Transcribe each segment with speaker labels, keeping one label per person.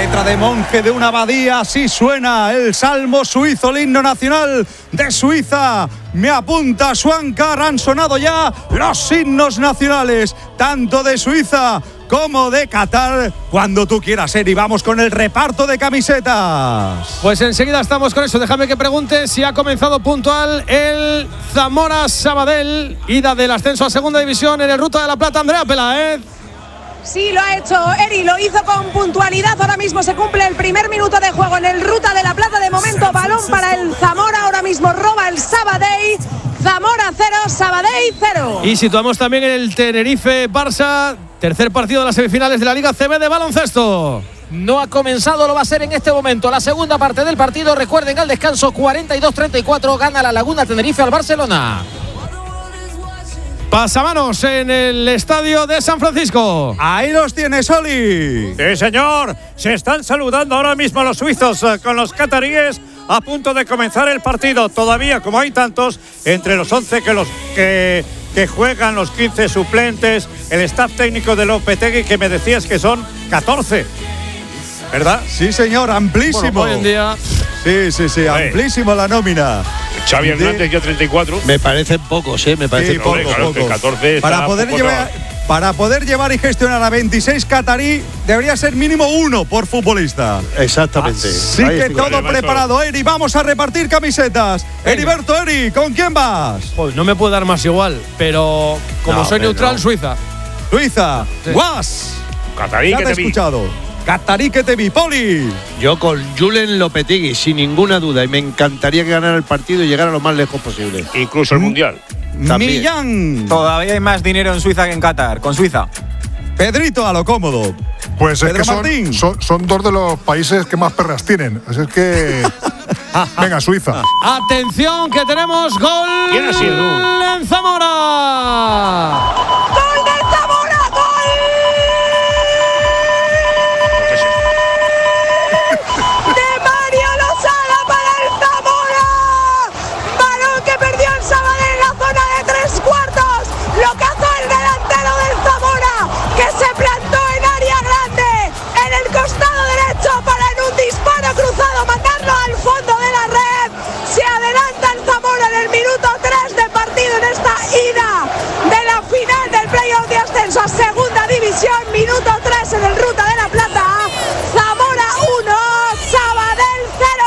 Speaker 1: Letra de monje de una abadía, así suena el salmo suizo, el himno nacional de Suiza. Me apunta Schwankar, han sonado ya los himnos nacionales, tanto de Suiza como de Qatar. Cuando tú quieras, Eri, vamos con el reparto de camisetas.
Speaker 2: Pues enseguida estamos con eso. Déjame que pregunte si ha comenzado puntual el Zamora-Sabadell, ida del ascenso a segunda división en el Ruta de la Plata. Andrea Peláez.
Speaker 3: Sí, lo ha hecho Eri, lo hizo con puntualidad. Ahora mismo se cumple el primer minuto de juego en el Ruta de la Plata. De momento, balón para el Zamora. Ahora mismo roba el Sabadell. Zamora 0, Sabadell 0.
Speaker 2: Y situamos también el Tenerife-Barça, tercer partido de las semifinales de la Liga CB de baloncesto.
Speaker 4: No ha comenzado, lo va a hacer en este momento. La segunda parte del partido, recuerden, al descanso 42-34, gana la Laguna Tenerife al Barcelona.
Speaker 2: Pasamanos en el estadio de San Francisco.
Speaker 1: Ahí los tienes, Oli.
Speaker 5: Sí, señor. Se están saludando ahora mismo los suizos con los cataríes a punto de comenzar el partido. Todavía, como hay tantos, entre los 11 que juegan, los 15 suplentes, el staff técnico de Lopetegui, que me decías que son 14. ¿Verdad?
Speaker 1: Sí, señor, amplísimo.
Speaker 2: Bueno, hoy en día.
Speaker 1: Sí, amplísimo la nómina.
Speaker 6: Xavi Hernández ya 34.
Speaker 7: Me parecen pocos, me parece
Speaker 1: poco.
Speaker 6: Claro, que 14
Speaker 1: para poder llevar y gestionar a 26 catarí, debería ser mínimo uno por futbolista.
Speaker 7: Exactamente.
Speaker 1: Así que todo preparado, Eri. Vamos a repartir camisetas. Heriberto, Eri, ¿con quién vas?
Speaker 2: Pues no me puede dar más igual, pero como soy neutral, Suiza.
Speaker 1: Suiza.
Speaker 2: Sí.
Speaker 1: Guas.
Speaker 6: Catarí
Speaker 1: Ya
Speaker 6: que
Speaker 1: te he
Speaker 6: te vi.
Speaker 1: escuchado. Catarí que te vi, Poli.
Speaker 7: Yo con Julen Lopetegui, sin ninguna duda, y me encantaría que ganara el partido y llegara lo más lejos posible.
Speaker 6: Incluso el Mundial.
Speaker 7: También.
Speaker 1: Millán.
Speaker 8: Todavía hay más dinero en Suiza que en Qatar, con Suiza.
Speaker 1: Pedrito, a lo cómodo.
Speaker 9: Pues es
Speaker 1: Pedro
Speaker 9: que
Speaker 1: Martín.
Speaker 9: son dos de los países que más perras tienen. Así es que. Venga, Suiza.
Speaker 2: Atención, que tenemos gol.
Speaker 6: ¿Quién ha sido?
Speaker 2: En Zamora.
Speaker 3: ¡Gol del Zamora! ¡Gol! De Mario Lozada para el Zamora. Balón que perdió el Sabadell en la zona de tres cuartos. Lo cazó el delantero del Zamora, que se plantó en área grande, en el costado derecho, para en un disparo cruzado mandarlo al fondo de la red. Se adelanta el Zamora en el minuto 3 de partido en esta ida de la final del playoff de ascenso a segunda división. Minuto 3 en el Ruta de la Plata. Zamora 1, Sabadell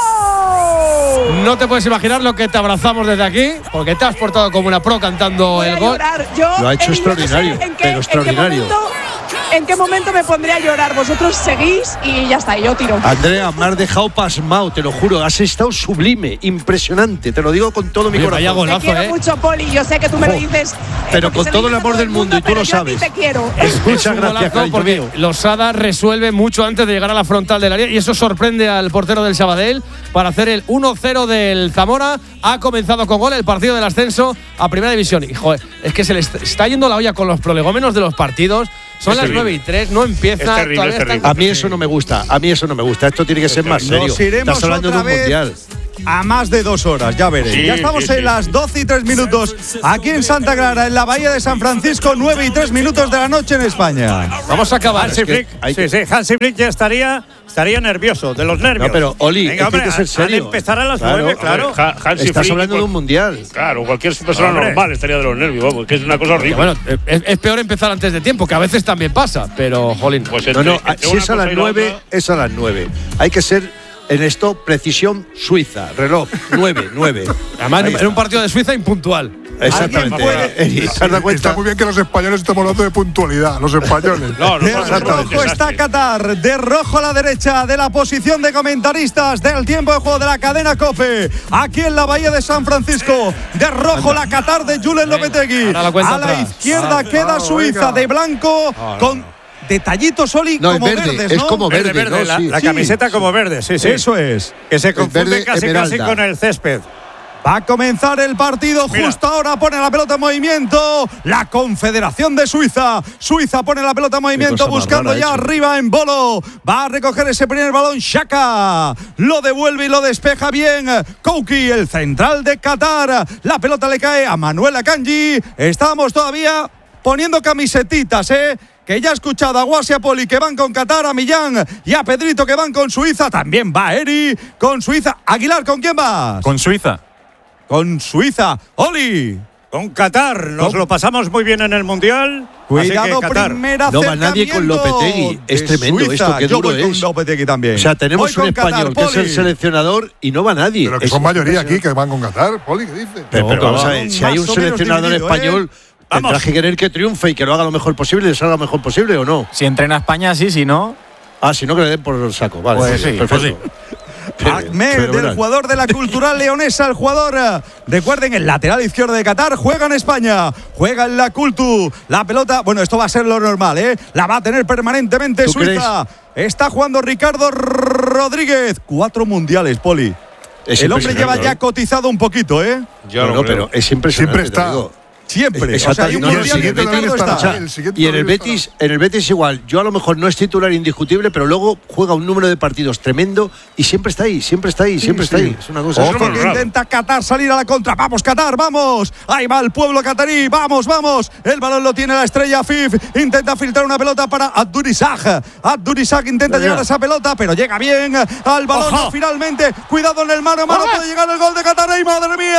Speaker 3: 0.
Speaker 2: No te puedes imaginar lo que te abrazamos desde aquí, porque te has portado como una pro cantando
Speaker 3: Voy
Speaker 2: el
Speaker 3: a
Speaker 2: gol.
Speaker 3: llorar. Yo,
Speaker 7: Lo ha hecho
Speaker 3: Eri, yo no sé
Speaker 7: extraordinario, pero extraordinario.
Speaker 3: ¿En qué momento me pondré a llorar? Vosotros seguís y ya está, yo tiro.
Speaker 7: Andrea, me has dejado pasmado, te lo juro. Has estado sublime, impresionante. Te lo digo con todo mi
Speaker 2: Oye, vaya
Speaker 7: corazón.
Speaker 2: golazo,
Speaker 3: Te quiero mucho, Poli. Yo sé que tú me lo dices.
Speaker 7: Pero
Speaker 3: porque
Speaker 7: con
Speaker 3: se
Speaker 7: todo
Speaker 3: lo
Speaker 7: el
Speaker 3: dices a
Speaker 7: amor del mundo, y tú
Speaker 3: pero
Speaker 7: lo
Speaker 3: yo a ti
Speaker 7: sabes.
Speaker 3: te quiero.
Speaker 2: Es
Speaker 7: Muchas
Speaker 2: un
Speaker 7: gracias,
Speaker 2: golazo
Speaker 7: cariño
Speaker 2: porque
Speaker 7: mío.
Speaker 2: Lozada resuelve mucho antes de llegar a la frontal del área y eso sorprende al portero del Sabadell para hacer el 1-0 del Zamora. Ha comenzado con gol el partido del ascenso a primera división. Y joder, es que se le está yendo la olla con los prolegómenos de los partidos. Son las 9:03, no empieza.
Speaker 6: Es terrible,
Speaker 2: todavía
Speaker 6: es terrible.
Speaker 2: están-
Speaker 7: A mí eso no me gusta, Esto tiene que ser más serio.
Speaker 1: Nos iremos
Speaker 7: Estás hablando de
Speaker 1: otra
Speaker 7: un
Speaker 1: vez
Speaker 7: mundial.
Speaker 1: a más de 2 horas, ya veréis.
Speaker 6: Sí,
Speaker 1: Ya estamos
Speaker 6: sí,
Speaker 1: en
Speaker 6: sí.
Speaker 1: las 12:03 aquí en Santa Clara, en la Bahía de San Francisco, 9:03 de la noche en España.
Speaker 2: Vamos a acabar.
Speaker 5: Hansi Flick,
Speaker 7: hay que-
Speaker 5: sí, Hansi Flick ya estaría nervioso, de los nervios.
Speaker 7: No, pero, Oli,
Speaker 5: venga,
Speaker 7: es que hay que ser serio.
Speaker 5: Al empezar a las
Speaker 7: Claro.
Speaker 5: 9, claro.
Speaker 6: Hansi
Speaker 7: Estás
Speaker 6: Flick,
Speaker 7: hablando de un mundial.
Speaker 6: Claro, cualquier persona
Speaker 5: Hombre.
Speaker 6: normal estaría de los nervios, vamos, que es una cosa
Speaker 2: Que
Speaker 6: horrible.
Speaker 2: bueno, es peor empezar antes de tiempo, que a veces también pasa, pero jolín.
Speaker 6: Pues
Speaker 7: No,
Speaker 6: entre
Speaker 7: si
Speaker 6: una
Speaker 7: es a
Speaker 6: cosa
Speaker 7: las
Speaker 6: y la
Speaker 7: 9,
Speaker 6: otra-
Speaker 7: es a las 9. Hay que ser en esto precisión suiza, reloj, 9.
Speaker 2: Además,
Speaker 7: Ahí
Speaker 2: en un partido de Suiza impuntual.
Speaker 7: Exactamente.
Speaker 1: ¿Alguien puede-
Speaker 7: ¿Te has dado cuenta?
Speaker 9: Está muy bien que los españoles estemos hablando de puntualidad. Los españoles.
Speaker 6: No,
Speaker 1: De
Speaker 6: pasa nada,
Speaker 1: rojo está
Speaker 6: desastre.
Speaker 1: Qatar, de rojo a la derecha de la posición de comentaristas del tiempo de juego de la cadena COPE, aquí en la Bahía de San Francisco. De rojo la Qatar de Julen Lopetegui.
Speaker 2: ahora la cuenta
Speaker 1: A la
Speaker 2: atrás.
Speaker 1: izquierda queda Suiza, de blanco con detallitos, Oli,
Speaker 7: No, es
Speaker 1: como
Speaker 7: verde,
Speaker 1: verdes,
Speaker 7: es
Speaker 1: ¿no?
Speaker 7: como verde,
Speaker 5: Verde,
Speaker 7: ¿no?
Speaker 5: la,
Speaker 7: Sí.
Speaker 5: la camiseta como verde, sí.
Speaker 1: Eso es.
Speaker 5: Que se confunde
Speaker 7: verde
Speaker 5: casi
Speaker 7: esmeralda.
Speaker 5: con el césped.
Speaker 1: Va a comenzar el partido.
Speaker 5: Mira.
Speaker 1: Justo ahora pone la pelota en movimiento la Confederación de Suiza. Suiza pone la pelota en movimiento
Speaker 7: cosa más
Speaker 1: buscando
Speaker 7: rara
Speaker 1: ya
Speaker 7: ha hecho.
Speaker 1: arriba en Bolo. Va a recoger ese primer balón Xhaka. Lo devuelve y lo despeja bien Kouki, el central de Qatar. La pelota le cae a Manuel Akanji. Estamos todavía poniendo camisetitas, que ya ha escuchado a Guas y a Poli que van con Qatar, a Millán y a Pedrito que van con Suiza. También va Eri con Suiza. Aguilar, ¿con quién vas?
Speaker 8: Con Suiza.
Speaker 1: Con Suiza. Oli.
Speaker 5: Con Qatar. Nos lo pasamos muy bien en el Mundial.
Speaker 1: Cuidado,
Speaker 5: Qatar.
Speaker 1: primera
Speaker 7: No va nadie con Lopetegui. Es tremendo esto, qué duro
Speaker 1: Yo voy
Speaker 7: es.
Speaker 1: con Lopetegui también.
Speaker 7: O sea, tenemos un español que es el seleccionador y no va nadie.
Speaker 9: Pero que son mayoría aquí que van con Qatar, Poli, ¿qué dices?
Speaker 7: Pero vamos a ver, si hay un
Speaker 1: Más o menos
Speaker 7: seleccionador
Speaker 1: dividido,
Speaker 7: español, tendrá que querer que triunfe y que lo haga lo mejor posible, le salga lo mejor posible o no.
Speaker 8: Si entrena a España, sí, si no.
Speaker 7: Si no, que le den por el saco. Vale,
Speaker 8: Pues sí,
Speaker 7: perfecto.
Speaker 1: Ahmed, del jugador de la Cultural Leonesa, el jugador, recuerden, el lateral izquierdo de Qatar, juega en España, juega en la Cultu, la pelota, bueno, esto va a ser lo normal, la va a tener permanentemente Suiza. Está jugando Ricardo Rodríguez, 4 mundiales, Poli. El hombre lleva ya cotizado un poquito,
Speaker 7: No, pero es impresionante.
Speaker 9: Siempre está.
Speaker 1: Siempre.
Speaker 7: Exacto.
Speaker 1: O sea, hay un
Speaker 7: No, y el
Speaker 1: mundial que
Speaker 9: siguiente también
Speaker 1: Ricardo
Speaker 9: estará.
Speaker 1: está.
Speaker 9: El siguiente
Speaker 7: Y en el
Speaker 9: también
Speaker 7: Betis igual. Yo a lo mejor no es titular indiscutible, pero luego juega un número de partidos tremendo y siempre está ahí, siempre está ahí, siempre está ahí. Es una cosa.
Speaker 1: Ojo que intenta Qatar salir a la contra. Vamos, Qatar, vamos. Ahí va el pueblo catarí. Vamos, vamos. El balón lo tiene la estrella Fif. Intenta filtrar una pelota para Abdurizak. Abdurizak intenta llegar a esa pelota, pero llega bien al balón. No, finalmente, cuidado en el mano a mano. Puede llegar el gol de Qatar. ¡Ay, madre mía!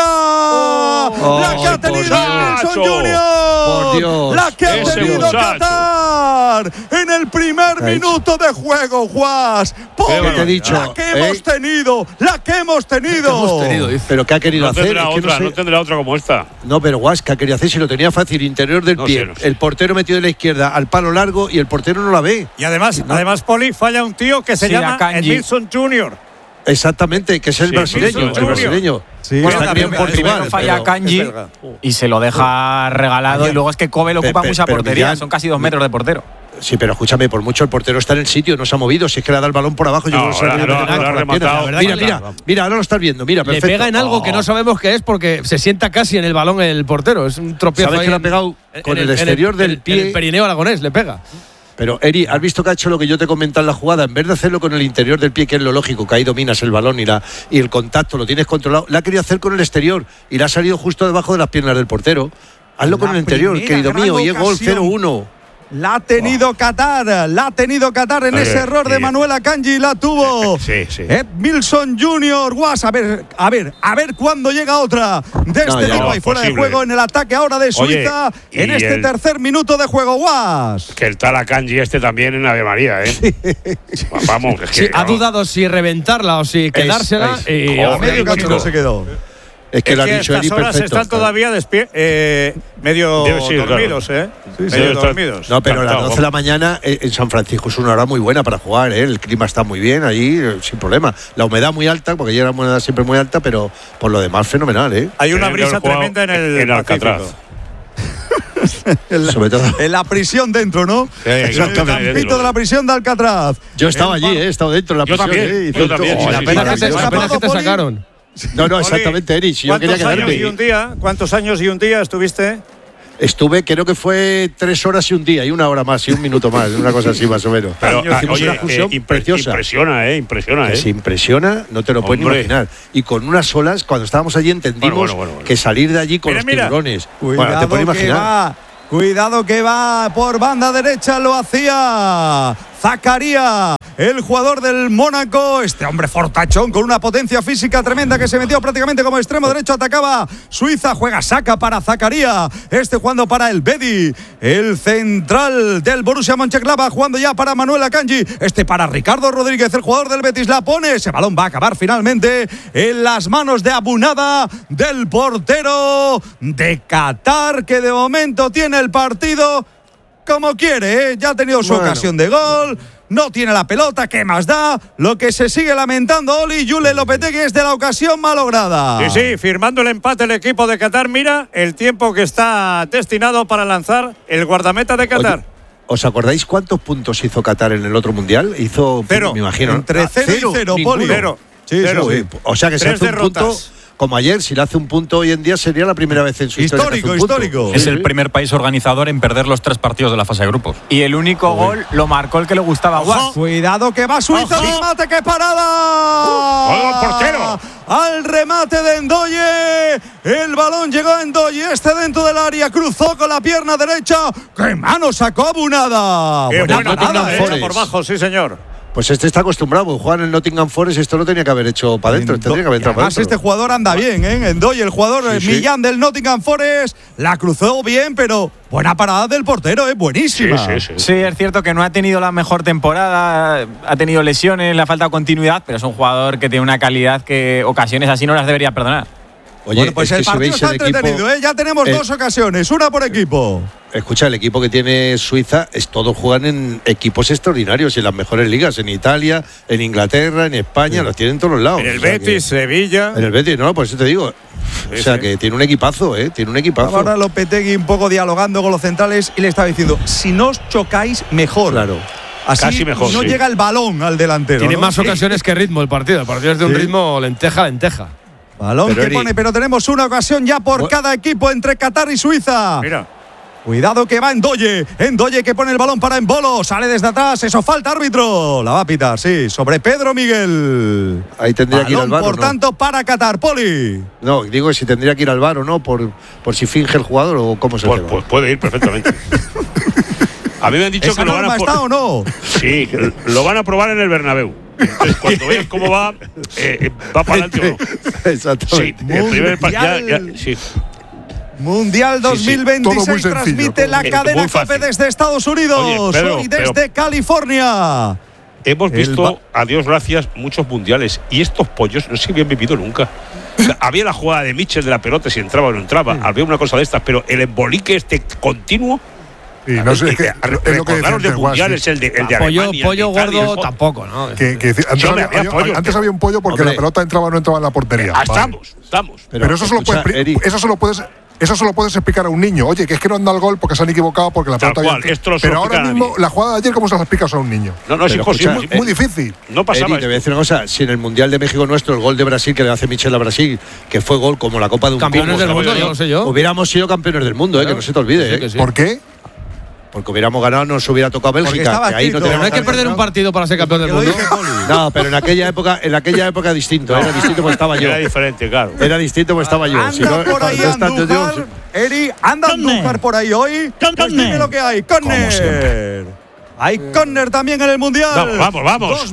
Speaker 1: La que ha tenido Nelson Junior.
Speaker 7: Por Dios.
Speaker 1: La que ha
Speaker 6: Ese
Speaker 1: tenido
Speaker 6: muchacho.
Speaker 1: Qatar en el primer minuto de juego, Guas.
Speaker 7: ¿Qué te he dicho?
Speaker 1: La que hemos tenido. La que hemos tenido.
Speaker 7: Pero ¿qué ha querido
Speaker 6: No
Speaker 7: hacer?
Speaker 6: tendrá
Speaker 7: Es que
Speaker 6: otra,
Speaker 7: no
Speaker 6: no
Speaker 7: sé.
Speaker 6: tendrá otra como esta.
Speaker 7: No, pero Guas, ¿qué ha querido hacer? Si lo tenía fácil, interior del
Speaker 6: No
Speaker 7: pie.
Speaker 6: sé, no sé.
Speaker 7: El portero metido de la izquierda al palo largo y el portero no la ve.
Speaker 5: Y además, Poli, falla un tío que se
Speaker 8: Sí,
Speaker 5: llama
Speaker 8: Akanji.
Speaker 5: Edmilson Jr.
Speaker 7: Exactamente, que es el
Speaker 6: Sí,
Speaker 7: brasileño.
Speaker 5: Edmilson
Speaker 7: El brasileño.
Speaker 1: Sí,
Speaker 7: Bueno,
Speaker 1: es
Speaker 7: está bien
Speaker 1: belga,
Speaker 7: en
Speaker 1: es
Speaker 7: Portugal.
Speaker 1: belga.
Speaker 8: Falla
Speaker 7: pero-
Speaker 8: Kanji
Speaker 5: es belga.
Speaker 8: y se lo deja regalado. Y luego es que Kobe ocupa mucha
Speaker 7: pero
Speaker 8: portería.
Speaker 7: Millán-
Speaker 8: Son casi 2 metros de portero.
Speaker 7: Sí, pero escúchame, por mucho el portero está en el sitio, no se ha movido. Si es que le da el balón por abajo, yo
Speaker 6: No,
Speaker 7: creo que se
Speaker 6: ahora
Speaker 7: lo
Speaker 6: lo ha
Speaker 7: con las
Speaker 6: rematado.
Speaker 7: piernas.
Speaker 2: La
Speaker 7: Mira,
Speaker 2: verdad que
Speaker 7: mira, ahora lo estás viendo. Mira,
Speaker 2: Le
Speaker 7: perfecto.
Speaker 2: pega en algo que no sabemos qué es porque se sienta casi en el balón el portero. Es un tropiezo.
Speaker 7: ¿Sabes
Speaker 2: ahí
Speaker 7: que le ha
Speaker 2: en-
Speaker 7: pegado con el exterior del pie?
Speaker 2: En el perineo aragonés le pega.
Speaker 7: Pero, Eri, ¿has visto que ha hecho lo que yo te comenté en la jugada? En vez de hacerlo con el interior del pie, que es lo lógico, que ahí dominas el balón y el contacto lo tienes controlado, la ha querido hacer con el exterior y le ha salido justo debajo de las piernas del portero. Hazlo con
Speaker 1: La
Speaker 7: el interior,
Speaker 1: primera
Speaker 7: querido
Speaker 1: gran
Speaker 7: mío, y es gol
Speaker 1: ocasión.
Speaker 7: 0-1.
Speaker 1: La ha tenido Qatar en ese error de Manuel Akanji, la tuvo.
Speaker 6: Sí, sí.
Speaker 1: Edmilson Junior, Guas, a ver cuándo llega otra de
Speaker 7: No,
Speaker 1: este
Speaker 7: ya
Speaker 1: tipo
Speaker 6: no,
Speaker 1: ahí fuera de
Speaker 6: posible.
Speaker 1: juego en el ataque ahora de Suiza
Speaker 6: Oye,
Speaker 1: en
Speaker 6: y
Speaker 1: este
Speaker 6: el-
Speaker 1: tercer minuto de juego, Guas.
Speaker 6: Que el tal Akanji también en Ave María, Vamos, es que.
Speaker 2: Sí, ha
Speaker 6: vamos.
Speaker 2: dudado si reventarla o si quedársela.
Speaker 7: es.
Speaker 2: Y
Speaker 6: Joder,
Speaker 2: a medio
Speaker 1: Medio camino se quedó.
Speaker 7: Es que
Speaker 5: Es
Speaker 7: lo ha
Speaker 5: que a
Speaker 7: dicho
Speaker 5: estas
Speaker 7: Eri
Speaker 5: horas
Speaker 7: perfecto.
Speaker 5: están todavía medio
Speaker 6: Debe ser,
Speaker 5: dormidos,
Speaker 6: claro.
Speaker 5: medio
Speaker 6: debe estar-
Speaker 5: dormidos.
Speaker 7: No, pero a las
Speaker 6: Encantado.
Speaker 7: 12 de la mañana en San Francisco es una hora muy buena para jugar, ¿eh? El clima está muy bien allí, sin problema. La humedad muy alta, porque ya la humedad siempre muy alta, pero por lo demás fenomenal, ¿eh?
Speaker 5: Hay una
Speaker 6: Tenían que
Speaker 5: brisa
Speaker 6: haber jugado
Speaker 5: tremenda en el
Speaker 6: Alcatraz.
Speaker 5: Pacífico.
Speaker 7: Sobre todo.
Speaker 1: En la prisión dentro, ¿no?
Speaker 6: exactamente.
Speaker 1: En el campito de la prisión de Alcatraz.
Speaker 7: Yo estaba allí, he estado dentro de la
Speaker 6: Yo
Speaker 7: prisión.
Speaker 6: también,
Speaker 7: Y
Speaker 6: yo también,
Speaker 7: todo.
Speaker 6: sí,
Speaker 2: la
Speaker 6: sí,
Speaker 2: pena
Speaker 6: sí,
Speaker 2: que te,
Speaker 6: sí,
Speaker 2: la
Speaker 6: sí.
Speaker 2: pena que te
Speaker 1: Poli.
Speaker 2: sacaron.
Speaker 7: No,
Speaker 5: Oli,
Speaker 7: exactamente, Eri. Si yo quería
Speaker 5: ¿Cuántos años y
Speaker 7: quedarme.
Speaker 5: un día? ¿Cuántos años y un día estuviste?
Speaker 7: Estuve, creo que fue 3 horas y un día, y 1 hora más, y 1 minuto más, una cosa así más o menos.
Speaker 6: Pero,
Speaker 7: Hicimos
Speaker 6: oye,
Speaker 7: una fusión preciosa.
Speaker 6: impresiona,
Speaker 7: Que se impresiona, no te lo puedes ni
Speaker 6: Hombre.
Speaker 7: imaginar. Y con unas olas, cuando estábamos allí, entendimos
Speaker 6: Bueno.
Speaker 7: que salir de allí con
Speaker 5: Mira,
Speaker 7: los
Speaker 5: mira.
Speaker 7: tiburones.
Speaker 1: Cuidado
Speaker 7: Bueno, te puedes
Speaker 1: que
Speaker 7: imaginar.
Speaker 1: va. Cuidado que va por banda derecha, lo hacía Zakaria, el jugador del Mónaco. Este hombre fortachón con una potencia física tremenda que se metió prácticamente como extremo derecho. Atacaba Suiza, juega saca para Zakaria. Este jugando para el Bedi, el central del Borussia Mönchengladbach, jugando ya para Manuel Akanji. Este para Ricardo Rodríguez, el jugador del Betis. La pone, ese balón va a acabar finalmente en las manos de Abunada, del portero de Qatar, que de momento tiene el partido como quiere, ¿eh? Ya ha tenido su ocasión de gol, no tiene la pelota, ¿qué más da? Lo que se sigue lamentando Oli Jule Lopetegui es de la ocasión malograda.
Speaker 5: Sí, firmando el empate el equipo de Qatar. Mira el tiempo que está destinado para lanzar el guardameta de Qatar.
Speaker 7: Oye, ¿os acordáis cuántos puntos hizo Qatar en el otro mundial? Hizo,
Speaker 5: 0.
Speaker 7: me imagino.
Speaker 1: Entre 0 y 0,
Speaker 7: ninguno.
Speaker 1: Poli.
Speaker 5: Cero.
Speaker 1: Sí,
Speaker 5: Cero.
Speaker 1: sí,
Speaker 7: Uy, o sea que se
Speaker 5: 3
Speaker 7: hace un punto.
Speaker 5: derrotas.
Speaker 7: como ayer, si le hace un punto hoy en día sería la primera vez en su historia que hace un punto.
Speaker 1: Histórico.
Speaker 8: Es el primer país organizador en perder los 3 partidos de la fase de grupos. Y el único gol lo marcó el que le gustaba a Guas.
Speaker 1: Cuidado que va Suiza, al remate, ¡qué parada!
Speaker 6: ¡Oiga, portero!
Speaker 1: Al remate de Ndoye, el balón llegó a Ndoye, dentro del área, cruzó con la pierna derecha, ¡qué mano sacó Abunada!
Speaker 5: Qué buena
Speaker 7: Nottingham
Speaker 5: parada,
Speaker 7: Forest.
Speaker 5: por bajo, sí señor.
Speaker 7: Pues este está acostumbrado, jugar en el Nottingham Forest, esto lo tenía que haber hecho para adentro, tendría que haber entrado para
Speaker 1: Además,
Speaker 7: adentro.
Speaker 1: este jugador anda bien, ¿eh? Ndoye, el jugador
Speaker 7: Sí.
Speaker 1: Millán del Nottingham Forest, la cruzó bien, pero buena parada del portero, buenísima.
Speaker 8: Sí, es cierto que no ha tenido la mejor temporada, ha tenido lesiones, le ha faltado continuidad, pero es un jugador que tiene una calidad que ocasiones así no las debería perdonar.
Speaker 7: Oye,
Speaker 1: Bueno, pues
Speaker 7: es
Speaker 1: el
Speaker 7: que si
Speaker 1: partido
Speaker 7: veis
Speaker 1: está
Speaker 7: el equipo,
Speaker 1: entretenido, ¿eh? Ya tenemos 2 ocasiones, una por equipo.
Speaker 7: escucha, el equipo que tiene Suiza, todos juegan en equipos extraordinarios, en las mejores ligas, en Italia, en Inglaterra, en España, los tienen en todos los lados.
Speaker 5: En el
Speaker 7: O sea
Speaker 5: Betis, Sevilla.
Speaker 7: En el Betis, no, por eso te digo. O sea, que tiene un equipazo, tiene un equipazo.
Speaker 1: Ahora Lopetegui un poco dialogando con los centrales y le está diciendo, si no os chocáis, mejor.
Speaker 7: Claro.
Speaker 1: Así
Speaker 6: Casi mejor,
Speaker 1: no
Speaker 6: sí.
Speaker 1: llega el balón al delantero.
Speaker 2: Tiene
Speaker 1: ¿no?
Speaker 2: más ocasiones que ritmo el partido. El partido es de un ritmo lenteja.
Speaker 1: Balón
Speaker 7: Pero
Speaker 1: que
Speaker 7: Eri-
Speaker 1: pone, pero tenemos una ocasión ya por cada equipo entre Qatar y Suiza.
Speaker 5: Mira.
Speaker 1: Cuidado que va Ndoye. Ndoye que pone el balón para Embolo. Sale desde atrás. Eso falta, árbitro. La va a pitar, sí. Sobre Pedro Miguel.
Speaker 7: Ahí tendría que ir al
Speaker 1: Balón,
Speaker 7: VAR, ¿o
Speaker 1: por
Speaker 7: no?
Speaker 1: tanto, para Qatar. Poli.
Speaker 7: No, digo si tendría que ir al VAR o no, por si finge el jugador o cómo se
Speaker 6: Pues puede ir perfectamente. A mí me han dicho
Speaker 1: ¿Esa
Speaker 6: que lo van
Speaker 1: norma
Speaker 6: a
Speaker 1: está o no?
Speaker 6: Sí, que lo van a probar en el Bernabéu. Entonces, cuando vean cómo va para adelante o no. Sí,
Speaker 7: Exactamente.
Speaker 6: el primer
Speaker 1: Mundial.
Speaker 6: sí.
Speaker 1: Mundial
Speaker 6: Sí, sí.
Speaker 1: 2026
Speaker 9: Todo muy sencillo,
Speaker 1: transmite la
Speaker 6: todo.
Speaker 1: cadena
Speaker 6: Muy fácil.
Speaker 1: COPE desde Estados Unidos.
Speaker 6: Oye, Pedro,
Speaker 1: y desde California.
Speaker 6: Hemos
Speaker 1: El
Speaker 6: visto, a Dios gracias, muchos mundiales y estos pollos no se habían vivido nunca. O sea, había la jugada de Mitchell de la pelota, si entraba o no entraba, había una cosa de estas, pero el embolique continuo.
Speaker 9: Y no sé, es que es lo que
Speaker 6: Recordaros de
Speaker 9: decía
Speaker 6: mundiales, el de
Speaker 2: Pollo,
Speaker 6: Alemania, el de
Speaker 2: pollo
Speaker 6: Italia,
Speaker 2: gordo tampoco, ¿no?
Speaker 6: Yo me había pollo,
Speaker 9: antes
Speaker 6: pero-
Speaker 9: había un pollo porque
Speaker 7: Hombre.
Speaker 9: la pelota entraba o no entraba en la portería. Vale.
Speaker 6: Estamos.
Speaker 9: Pero eso solo,
Speaker 7: escucha,
Speaker 9: eso solo puedes explicar a un niño. Oye, que es que no anda el gol porque se han equivocado porque la
Speaker 6: Tal
Speaker 9: pelota
Speaker 6: cual, esto lo
Speaker 9: Pero
Speaker 6: suele
Speaker 9: ahora
Speaker 6: explicar
Speaker 9: mismo,
Speaker 6: nadie.
Speaker 9: la jugada de ayer, ¿cómo se la explicas a un niño?
Speaker 6: No, es
Speaker 7: Pero
Speaker 6: imposible.
Speaker 7: escucha,
Speaker 9: Muy difícil.
Speaker 6: No pasaba
Speaker 7: Eri, te voy a decir una cosa, si en el Mundial de México nuestro, el gol de Brasil que le hace Michel a Brasil, que fue gol como la Copa de un
Speaker 2: Campeones
Speaker 7: Pino,
Speaker 2: del mundo,
Speaker 7: ¿sabes?
Speaker 2: ya lo sé yo.
Speaker 7: Hubiéramos sido campeones del mundo, que no se te olvide,
Speaker 2: Sí, que sí.
Speaker 9: ¿Por qué?
Speaker 7: porque hubiéramos ganado, nos hubiera tocado
Speaker 1: Porque
Speaker 7: Bélgica,
Speaker 1: estaba
Speaker 7: que ahí no
Speaker 1: escrito.
Speaker 2: Pero no hay que
Speaker 7: tenemos
Speaker 2: perder un partido para ser campeón del
Speaker 1: Que lo
Speaker 2: mundo.
Speaker 1: dice Poli.
Speaker 7: No, pero en aquella época distinto, era distinto porque estaba yo.
Speaker 6: Era diferente, claro.
Speaker 7: Era distinto porque estaba yo. Si
Speaker 1: Anda
Speaker 7: no,
Speaker 1: por ahí
Speaker 7: no estando yo,
Speaker 1: Andújar. Eri, anda Andújar por ahí hoy. Pues dime lo que hay. Córner. Hay córner también en el Mundial.
Speaker 6: Vamos.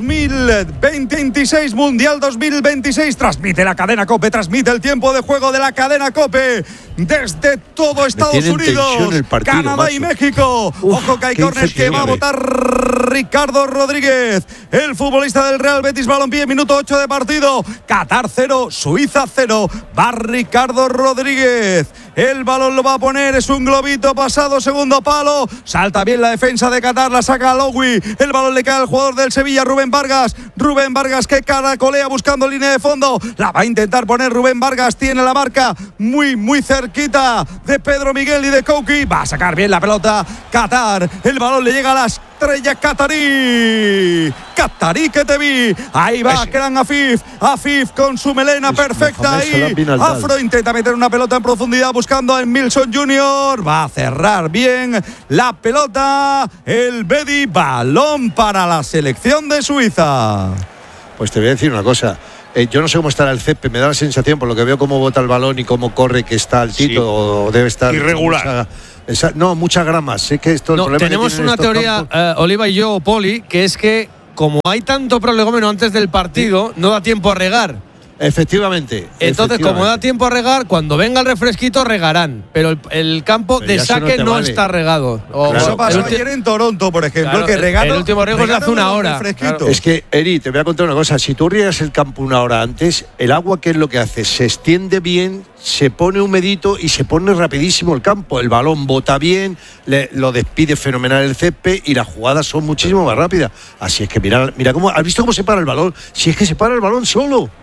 Speaker 1: 2026, Mundial 2026. Transmite la cadena COPE, transmite el tiempo de juego de la cadena COPE desde todo Estados
Speaker 7: tiene en
Speaker 1: Unidos,
Speaker 7: tensión el partido,
Speaker 1: Canadá y
Speaker 7: macho.
Speaker 1: México. Ojo que hay
Speaker 7: qué
Speaker 1: córner que va a
Speaker 7: incertidumbre.
Speaker 1: votar Ricardo Rodríguez, el futbolista del Real Betis Balompié, minuto 8 de partido. Qatar 0, Suiza 0. Va Ricardo Rodríguez. El balón lo va a poner, es un globito pasado, segundo palo. Salta bien la defensa de Qatar, la saca Lowy. El balón le cae al jugador del Sevilla, Rubén Vargas. Rubén Vargas que caracolea buscando línea de fondo. La va a intentar poner Rubén Vargas, tiene la marca muy cerquita de Pedro Miguel y de Kouki. Va a sacar bien la pelota Qatar. El balón le llega a las estrella Qatarí. Qatarí que te vi. Ahí va Keran Afif. Afif con su melena perfecta
Speaker 7: Mohamed Salah
Speaker 1: ahí.
Speaker 7: bin Al-Dal.
Speaker 1: Afro intenta meter una pelota en profundidad buscando a Milson Jr. Va a cerrar bien la pelota. El Bedi, balón para la selección de Suiza.
Speaker 7: Pues te voy a decir una cosa. Yo no sé cómo estará el césped, me da la sensación, por lo que veo cómo bota el balón y cómo corre, que está altito,
Speaker 6: Sí.
Speaker 7: o debe estar
Speaker 6: Irregular.
Speaker 7: muchas gramas. Sé que esto el
Speaker 2: No,
Speaker 7: problema que
Speaker 2: tenemos
Speaker 7: tienen
Speaker 2: una
Speaker 7: estos
Speaker 2: teoría,
Speaker 7: campos-
Speaker 2: Oliva y yo, Poli, que es que como hay tanto prolegómeno antes del partido, no da tiempo a regar.
Speaker 7: Efectivamente.
Speaker 2: Entonces, como da tiempo a regar, cuando venga el refresquito regarán. Pero el campo
Speaker 7: Pero
Speaker 2: de
Speaker 7: ya eso no
Speaker 2: saque
Speaker 7: te
Speaker 2: no
Speaker 7: vale.
Speaker 2: está regado.
Speaker 7: Claro,
Speaker 1: Eso pasó
Speaker 2: el ulti-
Speaker 1: ayer en Toronto, por ejemplo,
Speaker 2: Claro,
Speaker 1: que regaron.
Speaker 2: el último riego es de hace
Speaker 1: regaron
Speaker 2: una
Speaker 1: los
Speaker 2: hora,
Speaker 1: refresquitos.
Speaker 2: claro.
Speaker 7: Es que, Eri, te voy a contar una cosa. Si tú riegas el campo una hora antes, el agua, ¿qué es lo que hace? Se extiende bien, se pone humedito y se pone rapidísimo el campo. El balón bota bien, lo despide fenomenal el césped y las jugadas son muchísimo más rápidas. Así es que mira cómo, ¿has visto cómo se para el balón? Si es que se para el balón solo, es tremendo.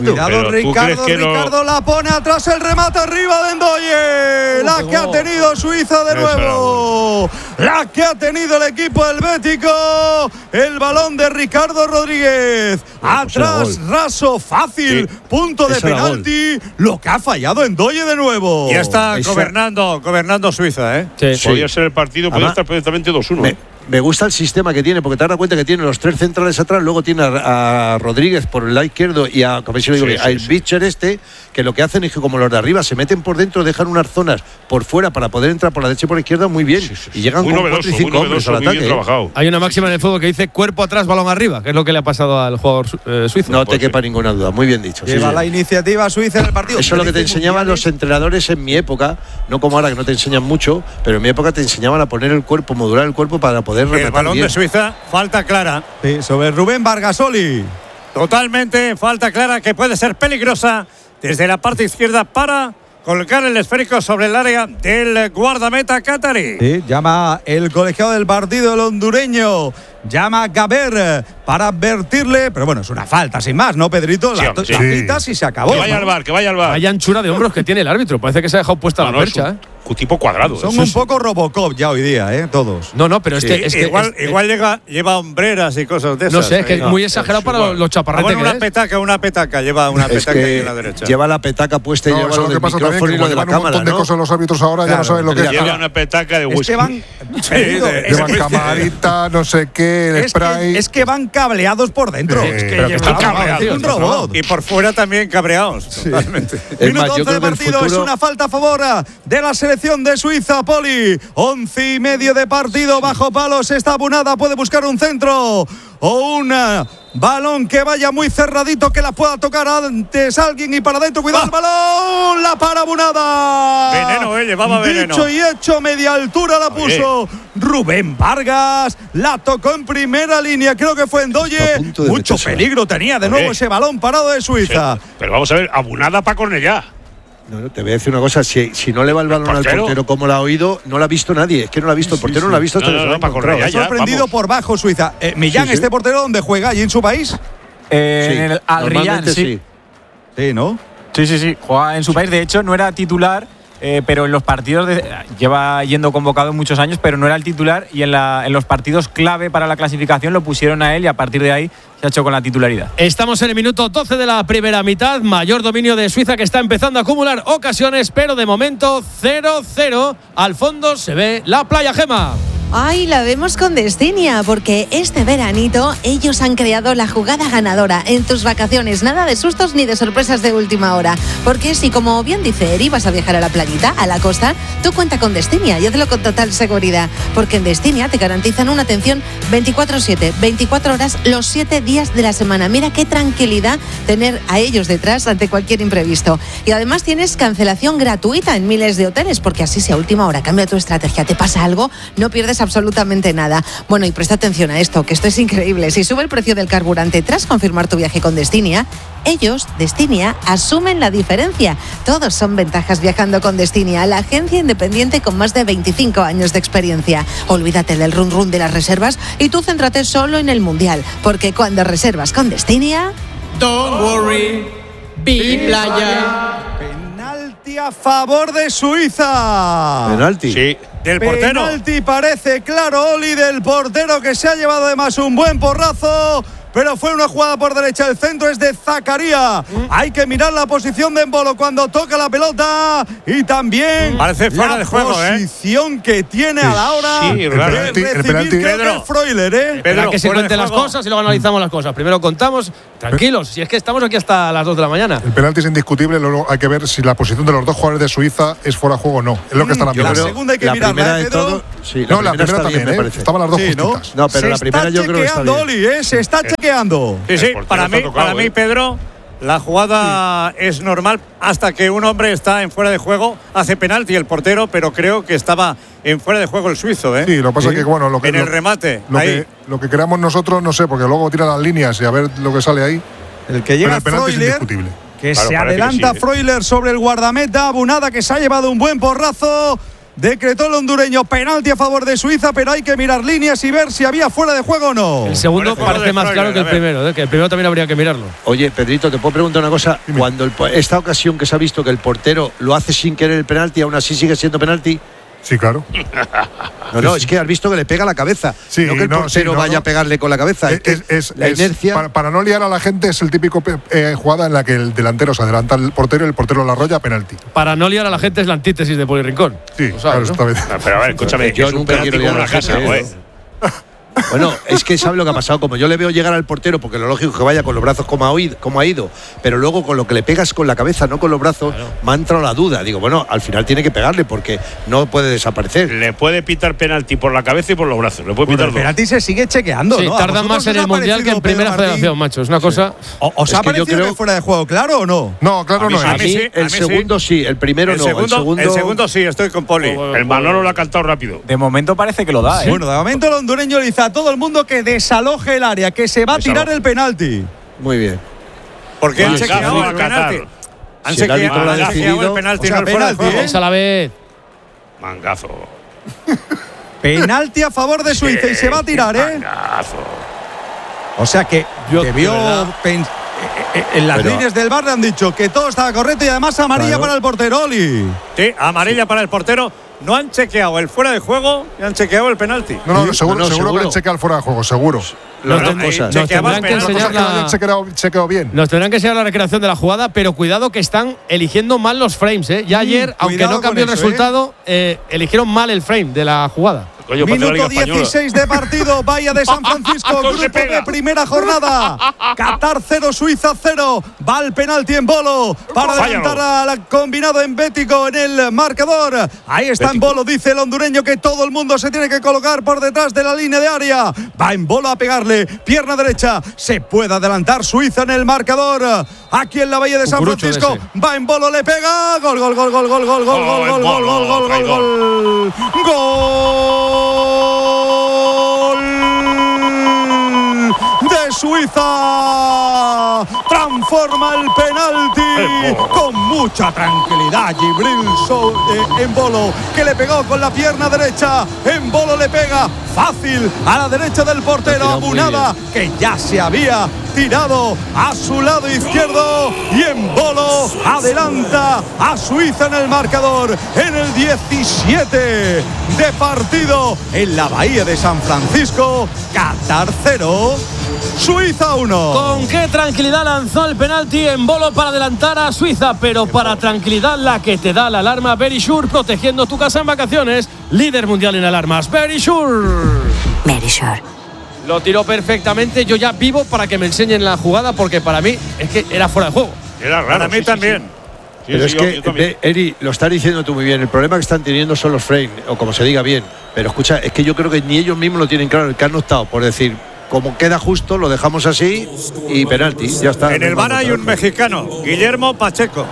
Speaker 7: tremendo.
Speaker 1: Cuidado, Ricardo la pone atrás, el remate arriba de Ndoye. La que ha tenido Suiza de nuevo. La que ha tenido el equipo helvético. El balón de Ricardo Rodríguez. Atrás, raso, fácil. Punto de penalti. Lo que ha fallado Ndoye de nuevo.
Speaker 5: Ya está gobernando Suiza, ¿eh?
Speaker 6: Sí. Podría ser el partido, podría estar perfectamente 2-1.
Speaker 7: Me gusta el sistema que tiene, porque te das cuenta que tiene los 3 centrales atrás, luego tiene a Rodríguez por el lado izquierdo y a Bicher que lo que hacen es que como los de arriba se meten por dentro, dejan unas zonas por fuera para poder entrar por la derecha y por la izquierda muy bien. Y llegan
Speaker 6: muy
Speaker 7: con
Speaker 6: novedoso,
Speaker 7: 4 y 5 hombres al ataque.
Speaker 2: Hay una máxima en el fútbol que dice cuerpo atrás, balón arriba, que es lo que le ha pasado al jugador suizo.
Speaker 7: No te quepa ninguna duda, muy bien dicho.
Speaker 1: Lleva la iniciativa Suiza en el partido.
Speaker 7: Eso es lo que te enseñaban los entrenadores en mi época, no como ahora que no te enseñan mucho, pero en mi época te enseñaban a poner el cuerpo, modular el cuerpo para poder rematar
Speaker 5: el balón
Speaker 7: bien.
Speaker 5: De Suiza, falta clara.
Speaker 1: Sí, sobre Rubén Vargasoli.
Speaker 5: Totalmente, falta clara que puede ser peligrosa desde la parte izquierda para colocar el esférico sobre el área del guardameta catarí.
Speaker 1: Sí, llama el colegiado del partido, el hondureño. Llama a Gaber para advertirle, pero bueno, es una falta sin más, ¿no, Pedrito? La citas y se acabó.
Speaker 6: Que vaya al bar, que vaya al bar.
Speaker 2: Vaya anchura de hombros que tiene el árbitro. Parece que se ha dejado puesta la percha, ¿eh?
Speaker 6: Un tipo cuadrado.
Speaker 1: Son un poco Robocop ya hoy día, todos.
Speaker 2: No, pero
Speaker 5: igual lleva hombreras y cosas de esas.
Speaker 2: No sé, es que es muy exagerado para los chaparretes.
Speaker 5: Una petaca, lleva una petaca ahí en la derecha.
Speaker 7: Lleva la petaca puesta y lleva
Speaker 9: lo que pasa también, que como llevan un montón de cosas los árbitros ahora, ya no saben lo que es.
Speaker 6: Lleva una petaca de whisky.
Speaker 9: Llevan camarita, no sé qué, el spray.
Speaker 1: Es que van cableados por dentro. Es que
Speaker 6: están cableados.
Speaker 1: Es un robot.
Speaker 5: Y por fuera también cabreados. Totalmente.
Speaker 1: Minuto 11 de partido, es una falta a favor de la selección de Suiza, Poli. 11:30 de partido, bajo palos está Abunada, puede buscar un centro o un balón que vaya muy cerradito, que la pueda tocar antes alguien y para adentro, cuidado el balón, la para Abunada.
Speaker 5: Veneno, llevaba veneno.
Speaker 1: Dicho y hecho, media altura la puso Rubén Vargas, la tocó en primera línea, creo que fue Ndoye. Mucho peligro tenía de nuevo ese balón parado de Suiza.
Speaker 6: Sí, pero vamos a ver, Abunada para Cornellá.
Speaker 7: No, te voy a decir una cosa, si no le va el balón al portero como lo ha oído, no lo ha visto nadie, es que no lo ha visto, el portero no lo ha visto hasta que se lo ha encontrado.
Speaker 1: Sorprendido por bajo Suiza. Millán, ¿este portero dónde juega? ¿Allí en su país?
Speaker 8: En el Al Riyadh, sí.
Speaker 1: Sí, ¿no?
Speaker 8: Sí, juega en su país, de hecho no era titular, pero en los partidos lleva yendo convocado muchos años, pero no era el titular y en los partidos clave para la clasificación lo pusieron a él y a partir de ahí se ha hecho con la titularidad.
Speaker 2: Estamos en el minuto 12 de la primera mitad, mayor dominio de Suiza que está empezando a acumular ocasiones, pero de momento 0-0. Al fondo se ve la playa, Gema.
Speaker 10: Ay, la vemos con Destinia, porque este veranito ellos han creado la jugada ganadora en tus vacaciones. Nada de sustos ni de sorpresas de última hora. Porque si, como bien dice Eri, vas a viajar a la playita, a la costa, tú cuenta con Destinia y hazlo con total seguridad. Porque en Destinia te garantizan una atención 24/7, 24 horas, los 7 días de la semana. Mira qué tranquilidad tener a ellos detrás ante cualquier imprevisto. Y además tienes cancelación gratuita en miles de hoteles, porque así si a última hora cambia tu estrategia, te pasa algo, no pierdes absolutamente nada. Bueno, y presta atención a esto, que esto es increíble. Si sube el precio del carburante tras confirmar tu viaje con Destinia, ellos, Destinia, asumen la diferencia. Todos son ventajas viajando con Destinia, la agencia independiente con más de 25 años de experiencia. Olvídate del run run de las reservas y tú céntrate solo en el Mundial, porque cuando reservas con Destinia,
Speaker 2: don't worry, be playa.
Speaker 1: Penalti a favor de Suiza.
Speaker 7: Penalti.
Speaker 6: Sí.
Speaker 5: Del portero.
Speaker 1: Penalti parece claro, Oli, del portero, que se ha llevado además un buen porrazo. Pero fue una jugada por derecha. El centro es de Zakaria. Hay que mirar la posición de Embolo cuando toca la pelota. Y también
Speaker 5: parece fuera de juego,
Speaker 1: posición que tiene a la hora de recibir Pedro Freuler.
Speaker 2: Espera que se cuenten las cosas y luego analizamos las cosas. Primero contamos. Tranquilos, si es que estamos aquí hasta las 2 de la mañana.
Speaker 9: El penalti es indiscutible. Luego hay que ver si la posición de los dos jugadores de Suiza es fuera de juego o no. Es lo que están mirando.
Speaker 1: La segunda hay que mirarla, Pedro.
Speaker 9: No, la primera también, me parece. Estaban las dos justitas.
Speaker 7: No, pero la primera yo creo que está bien.
Speaker 1: Oli, se está chequeando.
Speaker 5: Sí, para mí, Pedro, la jugada es normal hasta que un hombre está en fuera de juego, hace penalti el portero, pero creo que estaba en fuera de juego el suizo, ¿eh?
Speaker 9: Sí, lo que pasa es que, bueno,
Speaker 5: en el remate.
Speaker 9: Lo que creamos nosotros, no sé, porque luego tiran las líneas y a ver lo que sale ahí.
Speaker 1: El que llega
Speaker 9: pero el penalti es indiscutible.
Speaker 1: Que se adelanta Freuler sobre el guardameta. Abunada, que se ha llevado un buen porrazo. decretó el hondureño penalti a favor de Suiza, pero hay que mirar líneas y ver si había fuera de juego o no.
Speaker 2: El segundo parece más claro que el primero, que el primero también habría que mirarlo.
Speaker 7: Oye, Pedrito, te puedo preguntar una cosa. Cuando esta ocasión que se ha visto que el portero lo hace sin querer el penalti, aún así sigue siendo penalti.
Speaker 9: Sí, claro.
Speaker 7: No, es que has visto que le pega la cabeza.
Speaker 9: Sí,
Speaker 7: no que el portero vaya a pegarle con la cabeza. La inercia.
Speaker 9: Para no liar a la gente, es el típico jugada en la que el delantero se adelanta al portero y el portero la arrolla, penalti.
Speaker 2: Para no liar a la gente es la antítesis de Poli Rincón.
Speaker 9: Sí, claro, esta vez.
Speaker 6: Pero a ver, escúchame,
Speaker 7: yo nunca quiero liar a la gente. Bueno, es que sabe lo que ha pasado. Como yo le veo llegar al portero, porque lo lógico es que vaya con los brazos como ha ido, pero luego con lo que le pegas con la cabeza, no con los brazos, me ha entrado la duda. Digo, bueno, al final tiene que pegarle porque no puede desaparecer.
Speaker 6: Le puede pitar penalti por la cabeza y por los brazos. Le puede pitar
Speaker 1: el penalti se sigue chequeando,
Speaker 2: sí,
Speaker 1: ¿no?
Speaker 2: tarda más en el Mundial que en Primera Federación, macho. Es una cosa.
Speaker 1: ¿Os ha parecido que fuera de juego, claro o no?
Speaker 9: No, claro no es.
Speaker 7: A mí el segundo sí, el primero no.
Speaker 5: El segundo sí, estoy con Poli.
Speaker 6: El Manolo lo ha cantado rápido.
Speaker 8: De momento parece que lo da, ¿eh?
Speaker 1: Bueno, de momento el hondureño le dice a todo el mundo que desaloje el área, que se va a tirar el penalti.
Speaker 7: Muy bien.
Speaker 5: Porque han chequeado el penalti. Han chequeado el penalti, no el fuera de juego.
Speaker 2: Esa a la vez.
Speaker 6: Mangazo.
Speaker 1: Penalti a favor de Suiza y se va a tirar, ¿eh?
Speaker 6: Mangazo.
Speaker 1: O sea que debió en las líneas del VAR le han dicho que todo estaba correcto y además amarilla para el portero, Oli.
Speaker 5: Sí, amarilla para el portero. No han chequeado el fuera de juego y han chequeado el penalti.
Speaker 9: No, seguro que han chequeado el fuera de juego, seguro.
Speaker 2: Nos tendrán que enseñar Nos tendrán que enseñar la recreación de la jugada, pero cuidado que están eligiendo mal los frames, ¿eh? Ya ayer, aunque no cambió el resultado, eligieron mal el frame de la jugada.
Speaker 1: Minuto 16 de partido, Bahía de San Francisco, grupo de primera jornada. Qatar 0, Suiza 0. Va el penalti en Bolo para adelantar al combinado embético en el marcador. Ahí está en Bolo, dice el hondureño que todo el mundo se tiene que colocar por detrás de la línea de área. Va en Bolo a pegarle, pierna derecha. Se puede adelantar Suiza en el marcador. Aquí en la Bahía de San Francisco, va en Bolo, le pega. Gol, gol, gol, gol, gol, gol, gol, gol, gol, gol, gol, gol, gol, gol. Gol de Suiza, transforma el penalti con mucha tranquilidad. Gibril en Bolo, que le pegó con la pierna derecha. En Bolo le pega fácil a la derecha del portero Abunada, que ya se había tirado a su lado izquierdo, y en Bolo adelanta a Suiza en el marcador en el 17 de partido en la Bahía de San Francisco. Qatar 0, Suiza 1.
Speaker 2: Con qué tranquilidad lanzó el penalti en Bolo para adelantar a Suiza, pero para tranquilidad la que te da la alarma Verisure, protegiendo tu casa en vacaciones, líder mundial en alarmas. Verisure. Lo tiró perfectamente. Yo ya vivo para que me enseñen la jugada, porque para mí es que era fuera de juego.
Speaker 6: Era raro.
Speaker 5: Para mí también.
Speaker 6: Sí,
Speaker 7: pero es que, Eri, lo estás diciendo tú muy bien. El problema que están teniendo son los frames, o como se diga bien. Pero escucha, es que yo creo que ni ellos mismos lo tienen claro. El que han optado por decir, como queda justo, lo dejamos así y penalti. Ya está.
Speaker 5: En el VAR hay un mexicano, Guillermo Pacheco.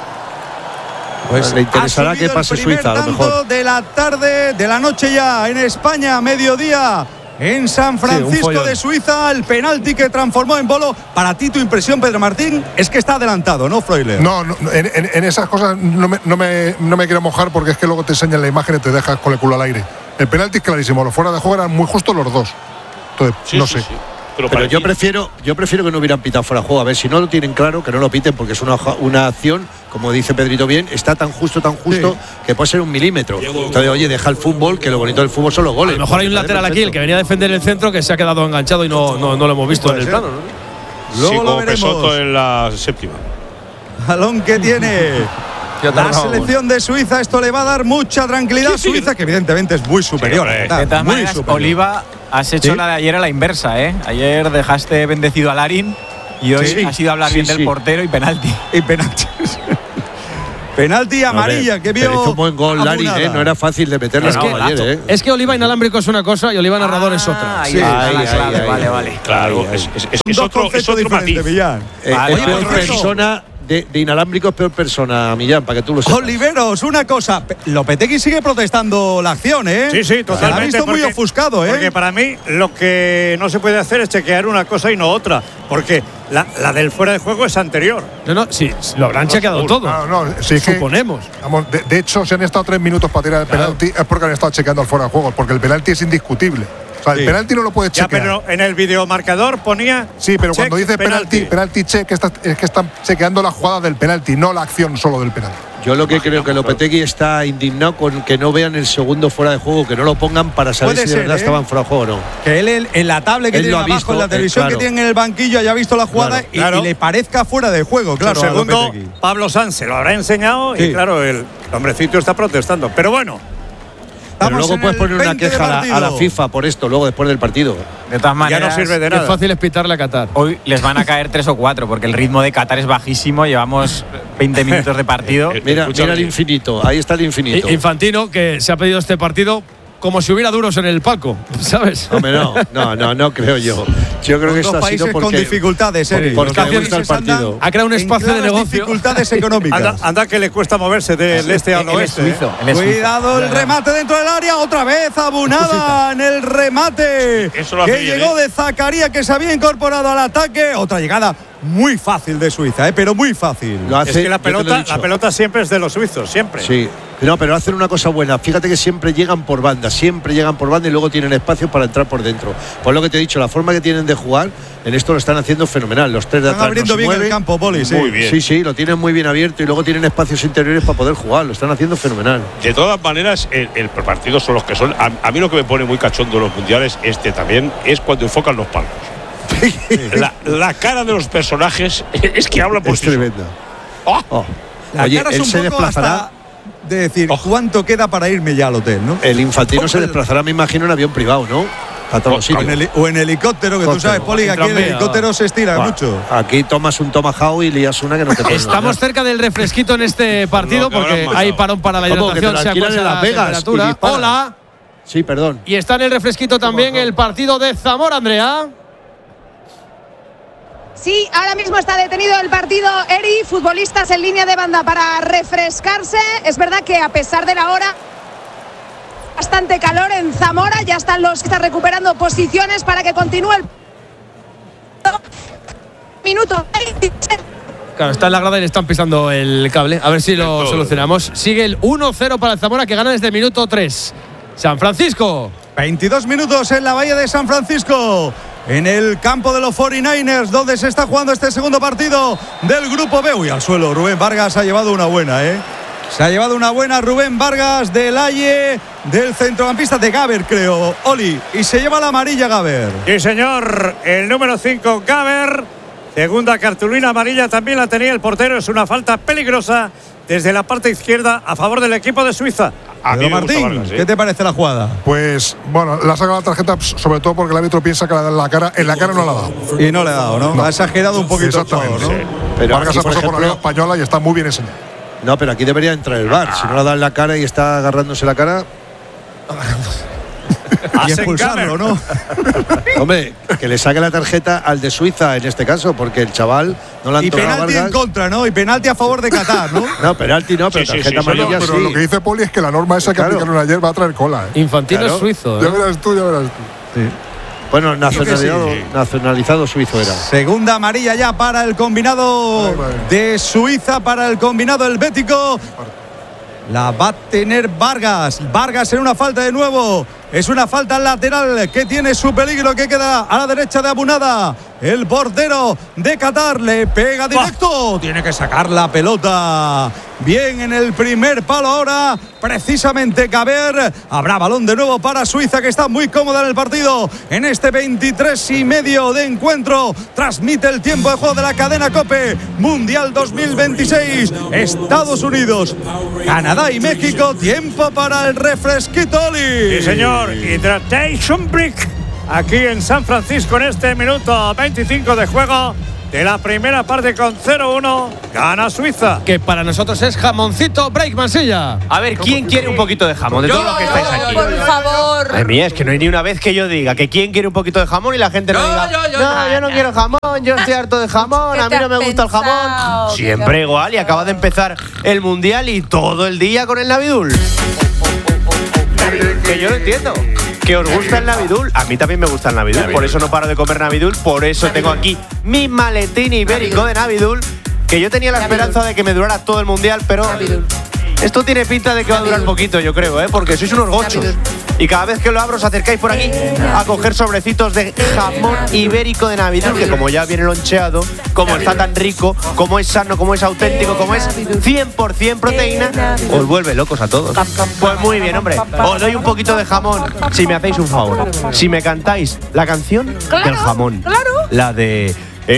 Speaker 7: Pues le interesará que pase Suiza, a lo mejor.
Speaker 1: De la tarde, de la noche ya, en España, mediodía. En San Francisco de Suiza, el penalti que transformó en Bolo. Para ti, tu impresión, Pedro Martín, es que está adelantado, ¿no, Freuler?
Speaker 9: No, en esas cosas no me quiero mojar, porque es que luego te enseñan la imagen y te dejas con el culo al aire. El penalti es clarísimo, los fuera de juego eran muy justos los dos. Entonces, no sé.
Speaker 7: Pero yo prefiero que no hubieran pitado fuera de juego. A ver, si no lo tienen claro, que no lo piten, porque es una acción, como dice Pedrito bien, está tan justo, que puede ser un milímetro. Entonces, oye, deja el fútbol, que lo bonito del fútbol son los goles.
Speaker 2: A lo mejor hay un lateral aquí, el que venía a defender el centro, que se ha quedado enganchado y no lo hemos visto en el plano, ¿no?
Speaker 1: Luego lo veremos.
Speaker 6: Pesoto en la séptima.
Speaker 1: Balón que tiene la selección de Suiza. Esto le va a dar mucha tranquilidad a Suiza, que evidentemente es muy superior.
Speaker 8: De todas maneras, Oliva, has hecho la de ayer a la inversa, ¿eh? Ayer dejaste bendecido a Larín y hoy has ido a hablar bien del portero y penalti.
Speaker 1: Penalti amarilla que vio.
Speaker 7: Hizo un buen gol Larín, no era fácil de meterle ayer,
Speaker 2: Es que Oliva inalámbrico es una cosa y Oliva narrador es otra.
Speaker 8: Vale.
Speaker 6: Claro, es otro matiz.
Speaker 7: Es peor persona. De inalámbrico es peor persona, Millán, para que tú lo sepas.
Speaker 1: Oliveros, una cosa. Lopetegui sigue protestando la acción, ¿eh?
Speaker 5: Sí, totalmente.
Speaker 1: Se la ha visto muy ofuscado, ¿eh?
Speaker 5: Porque para mí lo que no se puede hacer es chequear una cosa y no otra. Porque la del fuera de juego es anterior.
Speaker 2: No, sí, lo habrán chequeado todo.
Speaker 9: Sí,
Speaker 2: suponemos.
Speaker 9: Vamos, de hecho, si han estado 3 minutos para tirar el penalti, es porque han estado chequeando el fuera de juego, porque el penalti es indiscutible. O sea, el penalti no lo puedes chequear.
Speaker 5: Ya, pero en el videomarcador ponía.
Speaker 9: Sí, pero
Speaker 5: check,
Speaker 9: cuando dice penalti check, es que están chequeando la jugada del penalti, no la acción solo del penalti.
Speaker 7: Yo lo que creo que Lopetegui está indignado con que no vean el segundo fuera de juego, que no lo pongan para saber si de verdad estaban fuera de juego o no.
Speaker 1: Que él en la tablet que
Speaker 7: Él
Speaker 1: tiene
Speaker 7: lo ha
Speaker 1: abajo,
Speaker 7: visto,
Speaker 1: en la televisión
Speaker 7: claro.
Speaker 1: que tiene en el banquillo, haya visto la jugada y le parezca fuera de juego, claro.
Speaker 5: Segundo, Pablo Sanz se lo habrá enseñado y claro, el hombrecito está protestando. Pero bueno.
Speaker 7: Pero luego puedes poner una queja a la FIFA por esto, luego después del partido.
Speaker 8: De todas maneras,
Speaker 5: ya no sirve de nada.
Speaker 2: Qué fácil es pitarle a Qatar.
Speaker 8: Hoy les van a caer 3 o 4 porque el ritmo de Qatar es bajísimo. Llevamos 20 minutos de partido.
Speaker 7: Mira el infinito, ahí está el infinito.
Speaker 2: Infantino, que se ha pedido este partido como si hubiera duros en el palco, ¿sabes?
Speaker 7: Hombre, no creo yo. Yo creo que esto ha sido porque
Speaker 1: con dificultades,
Speaker 7: porque le gusta el partido.
Speaker 2: Ha creado un espacio de negocio.
Speaker 1: Dificultades económicas.
Speaker 5: Anda que le cuesta moverse del este al oeste.
Speaker 1: Cuidado el remate dentro del área, otra vez Abunada en el remate que llegó de Zakaria, que se había incorporado al ataque. Otra llegada muy fácil de Suiza, pero muy fácil.
Speaker 5: Es que la pelota siempre es de los suizos, siempre.
Speaker 7: Sí. No, pero hacen una cosa buena. Fíjate que siempre llegan por banda y luego tienen espacio para entrar por dentro. Por lo que te he dicho, la forma que tienen de jugar, en esto lo están haciendo fenomenal. Los 3 de atrás
Speaker 1: abriendo
Speaker 7: no se
Speaker 1: bien
Speaker 7: mueven.
Speaker 1: el campo, Poli, sí.
Speaker 6: Muy bien.
Speaker 7: Sí, lo tienen muy bien abierto y luego tienen espacios interiores para poder jugar. Lo están haciendo fenomenal.
Speaker 6: De todas maneras, el partido son los que son. A mí lo que me pone muy cachondo en los mundiales, también, es cuando enfocan los palcos. La cara de los personajes es que hablan por
Speaker 7: es
Speaker 6: sí.
Speaker 7: Tremenda.
Speaker 1: Oye, él se desplazará de decir cuánto queda para irme ya al hotel, ¿no?
Speaker 7: El Infantino se desplazará, me imagino, en avión privado, ¿no? A todos los sitios.
Speaker 1: O en helicóptero, que tú sabes, Poli, aquí el helicóptero se estira mucho.
Speaker 7: Aquí tomas un Tomahawk y lías una que no te puedes.
Speaker 2: Estamos cerca del refresquito en este partido porque hay parón para la hidratación, se acuerda la temperatura. Hola.
Speaker 7: Sí, perdón.
Speaker 2: Y está en el refresquito también el partido de Zamora, Andrea.
Speaker 3: Sí, ahora mismo está detenido el partido. Eri, futbolistas en línea de banda para refrescarse. Es verdad que a pesar de la hora, bastante calor en Zamora. Ya están los que están recuperando posiciones para que continúe el minuto.
Speaker 2: Claro, está en la grada y le están pisando el cable. A ver si lo solucionamos. Sigue el 1-0 para el Zamora, que gana desde el minuto 3. San Francisco.
Speaker 1: 22 minutos en la bahía de San Francisco, en el campo de los 49ers, donde se está jugando este segundo partido del Grupo B. Uy, al suelo, Rubén Vargas ha llevado una buena, Se ha llevado una buena Rubén Vargas del Aye, del centrocampista de Gaber, creo, Oli. Y se lleva la amarilla Gaber.
Speaker 5: Sí, señor. El número 5, Gaber. Segunda cartulina amarilla también la tenía el portero. Es una falta peligrosa desde la parte izquierda a favor del equipo de Suiza.
Speaker 1: Martín, Vargas, ¿qué te parece la jugada?
Speaker 9: Pues, bueno, le ha sacado la tarjeta sobre todo porque el árbitro piensa que en la cara no la ha dado.
Speaker 1: Y no le ha dado, ¿no? Ha exagerado un poquito el jugador, ¿no?
Speaker 9: Sí. Pero Vargas ha pasado por la Liga Española y está muy bien enseñado.
Speaker 7: No, pero aquí debería entrar el VAR. Si no la da en la cara y está agarrándose la cara.
Speaker 1: Y expulsarlo, ¿no?
Speaker 7: Hombre, que le saque la tarjeta al de Suiza en este caso, porque el chaval no la han tocado.
Speaker 1: Y penalti en contra, ¿no? Y penalti a favor de Qatar, ¿no?
Speaker 7: No, penalti no, pero tarjeta amarilla sí.
Speaker 9: Pero lo que dice Poli es que la norma esa que aplicaron ayer va a traer cola.
Speaker 2: Infantino es suizo.
Speaker 9: Ya verás tú.
Speaker 7: Sí. Bueno, nacionalizado suizo era.
Speaker 1: Segunda amarilla ya para el combinado de Suiza, para el combinado helvético. La va a tener Vargas. Vargas en una falta de nuevo. Es una falta lateral que tiene su peligro, que queda a la derecha de Abunada. El portero de Qatar le pega directo. Tiene que sacar la pelota. Bien en el primer palo ahora. Precisamente Gaber. Habrá balón de nuevo para Suiza, que está muy cómoda en el partido. En este 23:30 de encuentro. Transmite el tiempo de juego de la cadena COPE. Mundial 2026. Estados Unidos, Canadá y México. Tiempo para el refresquito, Oli.
Speaker 5: Sí, señor. Hydration Break. Aquí en San Francisco en este minuto 25 de juego de la primera parte con 0-1. Gana Suiza.
Speaker 2: Que para nosotros es jamoncito break, Mansilla.
Speaker 11: A ver, ¿quién quiere un poquito de jamón? De todos los que estáis aquí.
Speaker 3: Por favor.
Speaker 11: Madre mía, es que no hay ni una vez que yo diga que quién quiere un poquito de jamón y la gente no diga yo no quiero jamón, yo estoy harto de jamón, a mí no me gusta el jamón. Siempre igual, y acaba de empezar el Mundial y todo el día con el Navidul. Que yo lo entiendo. ¿Que os gusta el Navidul? A mí también me gusta el Navidul, por eso no paro de comer Navidul, por eso tengo aquí mi maletín ibérico de Navidul, que yo tenía la esperanza de que me durara todo el Mundial, pero esto tiene pinta de que va a durar poquito, yo creo, porque sois unos gochos. Y cada vez que lo abro os acercáis por aquí a coger sobrecitos de jamón ibérico de Navidul, que como ya viene loncheado, como está tan rico, como es sano, como es auténtico, como es 100% proteína, os vuelve locos a todos. Pues muy bien, hombre, os doy un poquito de jamón si me hacéis un favor. Si me cantáis la canción del jamón, la de